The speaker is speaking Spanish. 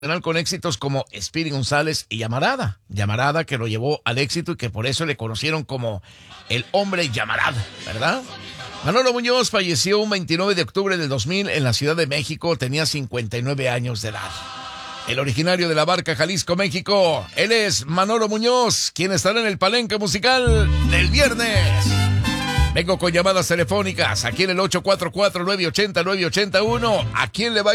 con éxitos como Speedy González y Llamarada. Llamarada que lo llevó al éxito y que por eso le conocieron como el hombre Llamarada, ¿verdad? Manolo Muñoz falleció un 29 de octubre del 2000 en la Ciudad de México. Tenía 59 años de edad. El originario de La Barca, Jalisco, México. Él es Manolo Muñoz, quien estará en el palenque musical del viernes. Vengo con llamadas telefónicas aquí en el 844-980-981. ¿A quién le va